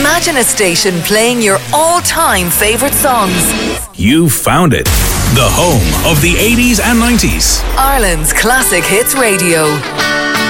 Imagine a station playing your all-time favourite songs. You found it. The home of the 80s and 90s. Ireland's Classic Hits Radio.